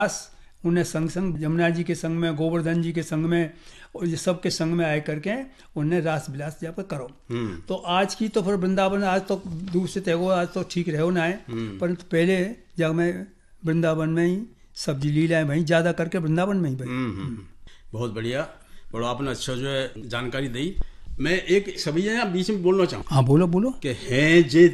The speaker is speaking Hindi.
उन्हें संग संग जमुना जी के संग में, गोवर्धन जी के संग में और ये सब के संग में आए करके उन्हें रास विलास जब करो। तो आज की तो फिर वृंदावन आज तो दूर से तय आज तो ठीक रहो ना है, परंतु पहले जब मैं वृंदावन में ही सब्जी लीलाएं भाई ज़्यादा करके वृंदावन में ही भाई। बहुत बढ़िया, बड़ा आपने अच्छा जो है जानकारी दी। मैं एक सभी बीच में बोलना चाहूँ। हाँ बोलो बोलो। कि हैं जे